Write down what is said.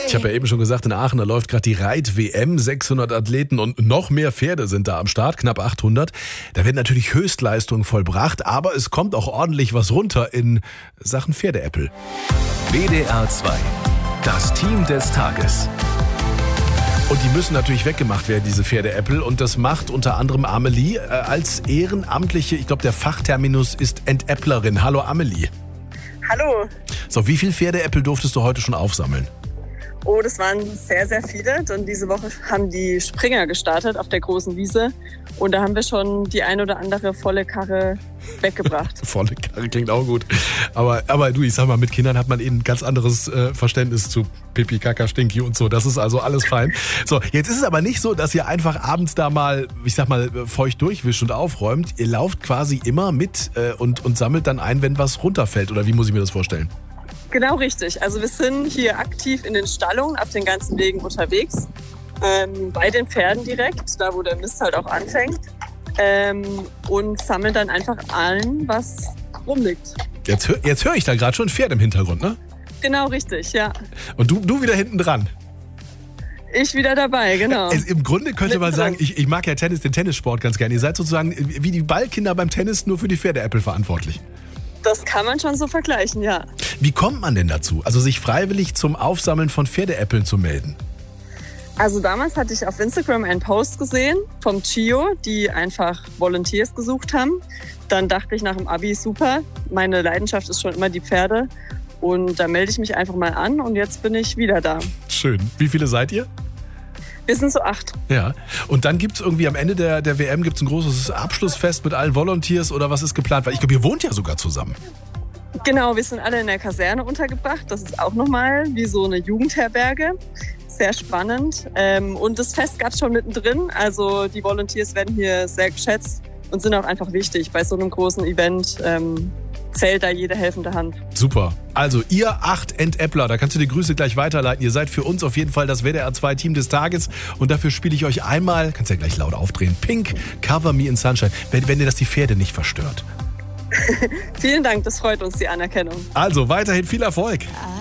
Ich habe ja eben schon gesagt, in Aachen, da läuft gerade die Reit-WM, 600 Athleten und noch mehr Pferde sind da am Start, knapp 800. Da werden natürlich Höchstleistungen vollbracht, aber es kommt auch ordentlich was runter in Sachen Pferdeäppel. WDR 2, das Team des Tages. Und die müssen natürlich weggemacht werden, diese Pferdeäppel. Und das macht unter anderem Amelie als ehrenamtliche, ich glaube der Fachterminus ist Entäpplerin. Hallo Amelie. Hallo. So, wie viele Pferdeäppel durftest du heute schon aufsammeln? Oh, das waren sehr, sehr viele. Und diese Woche haben die Springer gestartet auf der großen Wiese. Und da haben wir schon die ein oder andere volle Karre weggebracht. Volle Karre klingt auch gut. Aber du, ich sag mal, mit Kindern hat man eben ein ganz anderes Verständnis zu Pipi, Kaka, Stinky und so. Das ist also alles fein. So, jetzt ist es aber nicht so, dass ihr einfach abends da mal, ich sag mal, feucht durchwischt und aufräumt. Ihr lauft quasi immer mit und sammelt dann ein, wenn was runterfällt. Oder wie muss ich mir das vorstellen? Genau richtig. Also wir sind hier aktiv in den Stallungen auf den ganzen Wegen unterwegs. Bei den Pferden direkt, da wo der Mist halt auch anfängt. Und sammeln dann einfach allen, was rumliegt. Jetzt hör ich da gerade schon ein Pferd im Hintergrund, ne? Genau richtig, ja. Und du wieder hinten dran. Ich wieder dabei, genau. Im Grunde könnte man sagen, ich mag ja den Tennissport ganz gerne. Ihr seid sozusagen wie die Ballkinder beim Tennis nur für die Pferdeäppel verantwortlich. Das kann man schon so vergleichen, ja. Wie kommt man denn dazu, also sich freiwillig zum Aufsammeln von Pferdeäppeln zu melden? Also damals hatte ich auf Instagram einen Post gesehen vom CHIO, die einfach Volunteers gesucht haben. Dann dachte ich nach dem Abi, super, meine Leidenschaft ist schon immer die Pferde. Und da melde ich mich einfach mal an und jetzt bin ich wieder da. Schön. Wie viele seid ihr? Wir sind so 8. Ja, und dann gibt es irgendwie am Ende der WM gibt's ein großes Abschlussfest mit allen Volunteers oder was ist geplant? Weil ich glaube, ihr wohnt ja sogar zusammen. Genau, wir sind alle in der Kaserne untergebracht. Das ist auch nochmal wie so eine Jugendherberge. Sehr spannend. Und das Fest gab es schon mittendrin. Also die Volunteers werden hier sehr geschätzt und sind auch einfach wichtig. Bei so einem großen Event zählt da jede helfende Hand. Super. Also ihr 8 Entäppler, da kannst du die Grüße gleich weiterleiten. Ihr seid für uns auf jeden Fall das WDR 2 Team des Tages. Und dafür spiele ich euch einmal, kannst ja gleich laut aufdrehen, Pink, Cover Me in Sunshine, wenn dir das die Pferde nicht verstört. Vielen Dank, das freut uns, die Anerkennung. Also weiterhin viel Erfolg.